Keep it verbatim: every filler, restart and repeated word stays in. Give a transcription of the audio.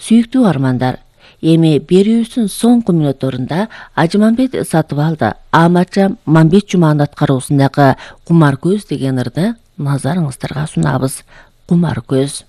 Сүйүктүү армандар, эми берүүбүздүн соңку мүнөттөрүндө Ажымамбет Сатыбалды Аматжан Мамбет Жуманын аткаруусундагы Кумар көз деген ырды назарыңыздарга сунабыз. Кумар көз.